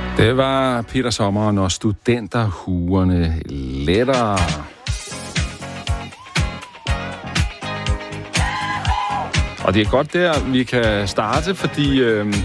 Det var Peter Sommer, når studenterhuerne letter. Og det er godt der, vi kan starte, fordi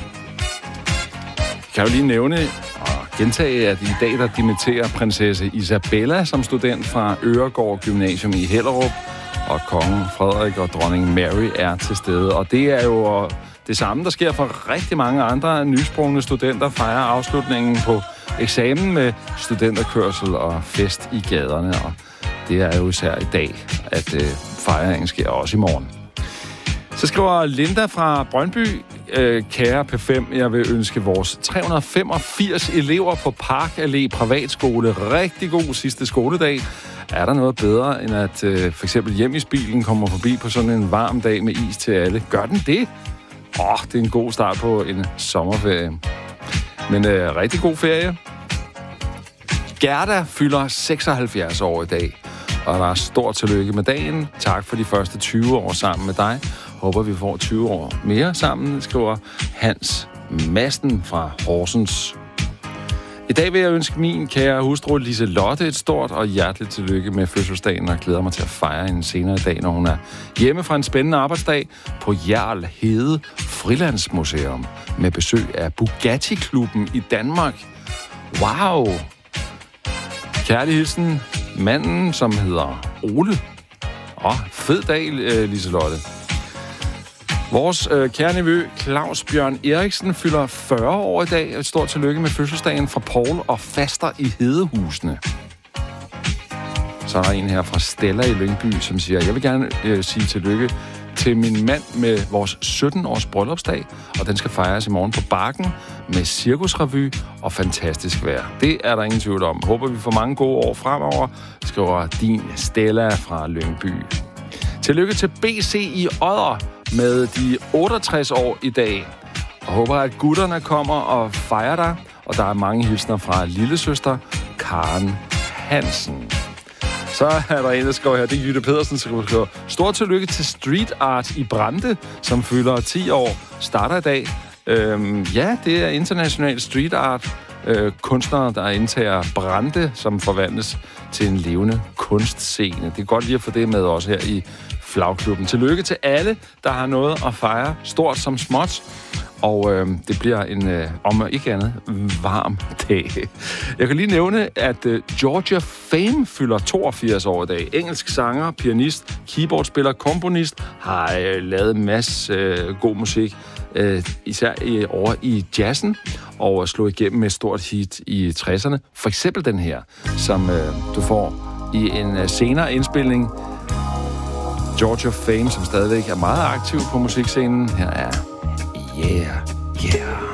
kan jo lige nævne og gentage, at i dag der dimitterer prinsesse Isabella som student fra Øregård Gymnasium i Hellerup, og kongen Frederik og dronning Mary er til stede. Og det er jo det samme, der sker for rigtig mange andre nysprungne studenter, fejrer afslutningen på eksamen med studenterkørsel og fest i gaderne. Og det er jo især i dag, at fejringen sker også i morgen. Så skriver Linda fra Brøndby, kære P5, jeg vil ønske vores 385 elever på Park Allé Privatskole rigtig god sidste skoledag. Er der noget bedre, end at for eksempel hjemmebilen kommer forbi på sådan en varm dag med is til alle? Gør den det? Det er en god start på en sommerferie. Men rigtig god ferie. Gerda fylder 76 år i dag, og der er stort tillykke med dagen. Tak for de første 20 år sammen med dig. Håber, vi får 20 år mere sammen, skriver Hans Madsen fra Horsens. I dag vil jeg ønske min kære hustru Liselotte et stort og hjerteligt tillykke med fødselsdagen, og glæder mig til at fejre hende senere i dag, når hun er hjemme fra en spændende arbejdsdag på Hjerl Hede Frilandsmuseum med besøg af Bugatti-klubben i Danmark. Wow! Kærlig hilsen, manden, som hedder Ole. Fed dag, Liselotte. Vores kære nevø Claus Bjørn Eriksen fylder 40 år i dag. Et stort tillykke med fødselsdagen fra Poul og faster i Hedehusene. Så er der en her fra Stella i Lyngby, som siger, jeg vil gerne sige tillykke til min mand med vores 17-års bryllupsdag, og den skal fejres i morgen på Bakken med cirkusrevy og fantastisk vejr. Det er der ingen tvivl om. Håber, vi får mange gode år fremover, skriver din Stella fra Lyngby. Tillykke til BC i Odder med de 68 år i dag. Og håber, at gutterne kommer og fejrer dig. Og der er mange hilsner fra lillesøster Karen Hansen. Så er der en, der skriver her, det er Jytte Pedersen, som skriver, stort tillykke til Street Art i Brande, som fylder 10 år. Starter i dag. Ja, det er international street art. Kunstnere, der indtager Brande, som forvandles til en levende kunstscene. Det er godt lige at få det med også her i Flagklubben. Tillykke til alle, der har noget at fejre, stort som småt. Og det bliver en, om ikke andet, varm dag. Jeg kan lige nævne, at Georgia Fame fylder 82 år i dag. Engelsk sanger, pianist, keyboardspiller, komponist, har lavet en masse god musik. Især over i jazzen, og slå igennem med et stort hit i 60'erne. For eksempel den her, som du får i en senere indspilning. Georgia Fame, som stadigvæk er meget aktiv på musikscenen. Her er Yeah, Yeah.